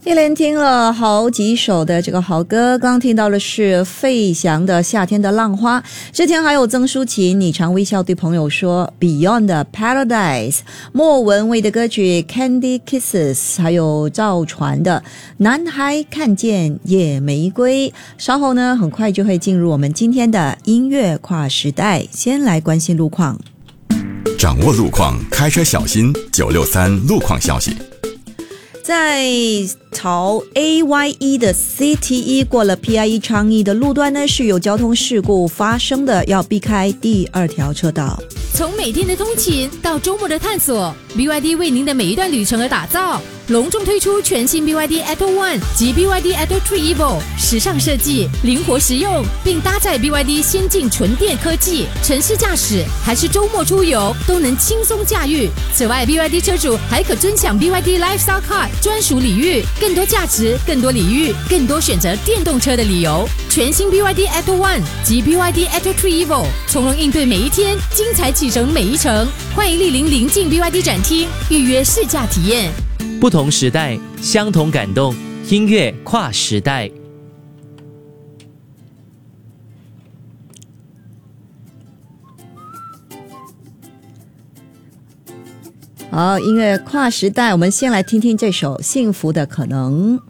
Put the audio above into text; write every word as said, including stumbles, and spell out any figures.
一连听了好几首的这个好歌，刚听到的是费翔的夏天的浪花，之前还有曾淑琴你常微笑对朋友说 Beyond 的 Paradise， 莫文蔚的歌曲 Candy Kisses， 还有赵传的男孩看见野玫瑰。稍后呢很快就会进入我们今天的音乐跨时代，先来关心路况。 掌握路况，开车小心。九六三路况消息。 在朝 A Y E 的 C T E 过了 P I E 昌邑的路段呢是有交通事故发生的，要避开第二条车道。 从每天的通勤到周末的探索， B Y D 为您的每一段旅程而打造，隆重推出全新 B Y D Atto One 及 B Y D Atto Three Evo， 时尚设计，灵活实用，并搭载 B Y D 先进纯电科技，城市驾驶还是周末出游都能轻松驾驭。此外 B Y D 车主还可尊享 B Y D Lifestyle Card 专属礼遇，更多价值，更多礼遇，更多选择电动车的理由。全新 B Y D Atto One 及 B Y D Atto Three Evo， 从容应对每一天，精彩启程每一程。欢迎莅临临近 B Y D 展厅，预约试驾体验。 不同时代，相同感动，音乐跨时代。 好，音乐跨时代，我们先来听听这首《幸福的可能》。